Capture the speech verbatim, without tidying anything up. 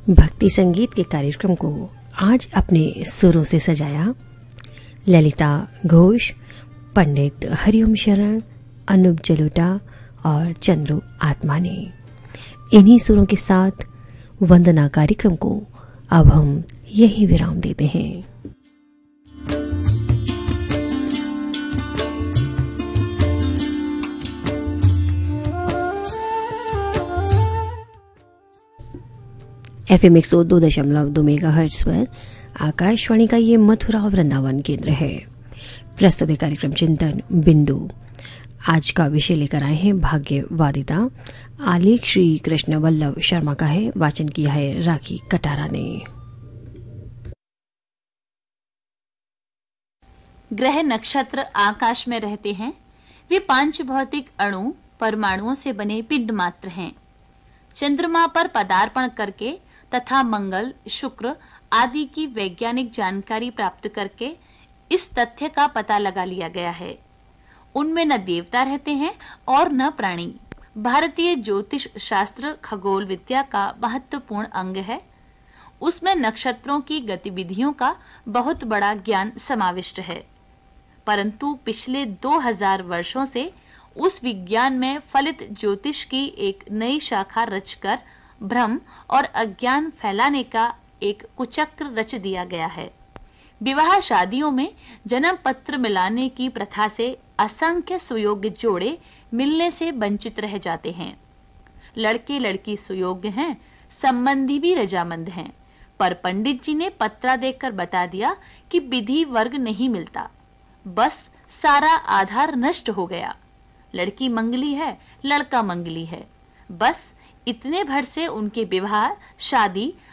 भक्ति संगीत के कार्यक्रम को आज अपने सुरों से सजाया ललिता घोष, पंडित हरिओम शरण, अनूप जलोटा और चंद्रू आत्मा ने। इन्हीं सुरों के साथ वंदना कार्यक्रम को अब हम यही विराम देते हैं। एफ एम एक सौ दो दशमलव दो मेगा हर्ट्ज पर आकाशवाणी का ये मथुरा वृंदावन केंद्र है। प्रस्तुत कार्यक्रम चिंतन बिंदु। आज का विषय लेकर आए हैं भाग्यवादिता। आलेख श्री कृष्ण वल्लभ शर्मा का है, वाचन किया है राखी कटारा ने। ग्रह नक्षत्र आकाश में रहते हैं। वे पांच भौतिक अणु परमाणुओं से बने पिंड मात्र हैं। चंद्रमा पर पदार्पण करके तथा मंगल, शुक्र आदि की वैज्ञानिक जानकारी प्राप्त करके इस तथ्य का पता लगा लिया गया है, उनमें न देवता रहते हैं और न प्राणी। भारतीय ज्योतिष शास्त्र खगोल विद्या का महत्वपूर्ण अंग है। उसमें नक्षत्रों की गतिविधियों का बहुत बड़ा ज्ञान समाविष्ट है, परंतु पिछले दो हजार वर्षों से उस विज्ञान में फलित ज्योतिष की एक नई शाखा रचकर भ्रम और अज्ञान फैलाने का एक कुचक्र रच दिया गया है। विवाह शादियों में जन्म पत्र मिलाने की प्रथा से असंख्य सुयोग्य जोड़े मिलने से वंचित रह जाते हैं। लड़के लड़की सुयोग्य हैं, संबंधी भी रजामंद हैं, पर पंडित जी ने पत्रा देखकर बता दिया कि विधि वर्ग नहीं मिलता। बस सारा आधार नष्ट हो गया। लड़की मंगली है, लड़का मंगली है। बस इतने भर से उनके विवाह शादी